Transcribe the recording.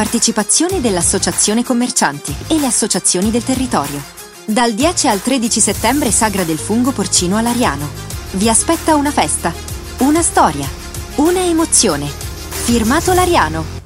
partecipazioni dell'Associazione Commercianti e le associazioni del territorio. Dal 10 al 13 settembre Sagra del Fungo Porcino a Lariano. Vi aspetta una festa, una storia, una emozione. Firmato Lariano.